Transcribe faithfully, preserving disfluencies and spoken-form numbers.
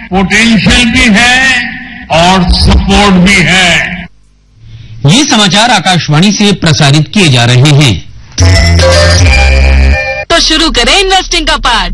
Potential भी है और सपोर्ट भी है। ये समाचार आकाशवाणी से प्रसारित किए जा रहे हैं। तो शुरू करें इन्वेस्टिंग का पाठ।